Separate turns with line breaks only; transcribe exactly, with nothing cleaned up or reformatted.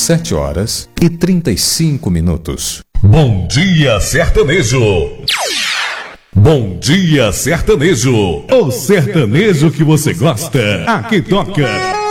sete horas e trinta e cinco minutos.
Bom dia, sertanejo. Bom dia, sertanejo. O sertanejo que você gosta, aqui toca